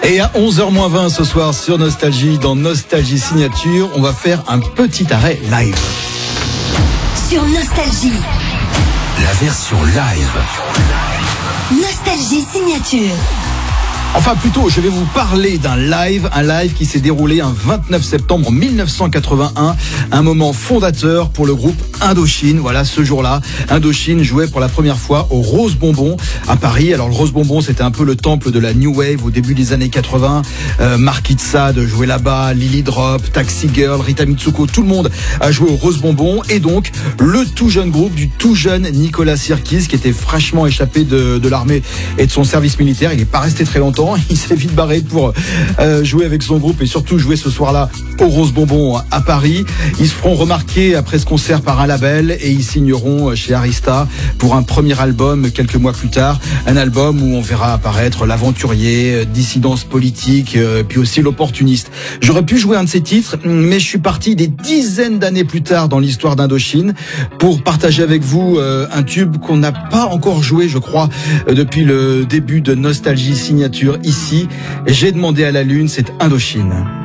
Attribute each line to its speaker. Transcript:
Speaker 1: Et à 11h20 ce soir sur Nostalgie, dans Nostalgie Signature, on va faire un petit arrêt live.
Speaker 2: Sur Nostalgie.
Speaker 3: La version live.
Speaker 2: Nostalgie Signature.
Speaker 1: Enfin plutôt, je vais vous parler d'un live, un live qui s'est déroulé un 29 septembre 1981, un moment fondateur pour le groupe Indochine. Voilà, ce jour-là, Indochine jouait pour la première fois au Rose Bonbon à Paris. Alors le Rose Bonbon, c'était un peu le temple de la New Wave au début des années 80. Marquis de Sade jouait là-bas, Lily Drop, Taxi Girl, Rita Mitsuko, tout le monde a joué au Rose Bonbon. Et donc, le tout jeune groupe du tout jeune Nicolas Sirkis, qui était fraîchement échappé de l'armée et de son service militaire. Il n'est pas resté très longtemps. Il s'est vite barré pour jouer avec son groupe et surtout jouer ce soir-là au Rose Bonbon à Paris. Ils se feront remarquer après ce concert par un label et ils signeront chez Arista pour un premier album quelques mois plus tard. Un album où on verra apparaître l'aventurier, dissidence politique, puis aussi l'opportuniste. J'aurais pu jouer un de ces titres, mais je suis parti des dizaines d'années plus tard dans l'histoire d'Indochine pour partager avec vous un tube qu'on n'a pas encore joué, je crois, depuis le début de Nostalgie Signature. Ici, j'ai demandé à la lune, c'est Indochine.